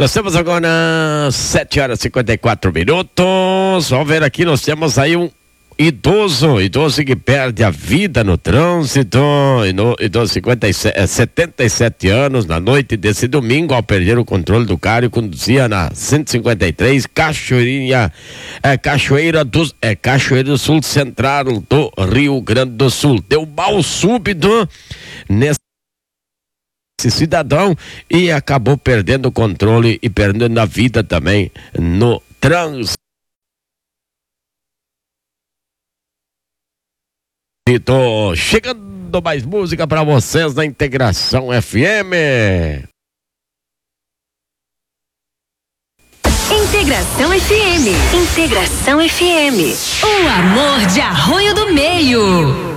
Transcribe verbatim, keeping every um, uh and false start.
Nós temos agora sete horas e cinquenta e quatro minutos. Vamos ver aqui, nós temos aí um idoso, idoso que perde a vida no trânsito, idoso cinquenta e sete, setenta e sete anos, na noite desse domingo, ao perder o controle do carro, conduzia na cento e cinquenta e três, Cachoeirinha, é, Cachoeira do, é, Cachoeira do Sul Central do Rio Grande do Sul. Deu mal súbito nesse cidadão e acabou perdendo o controle e perdendo a vida também no trânsito. Chegando mais música para vocês na Integração F M. Integração F M. Integração F M. O amor de Arroio do Meio.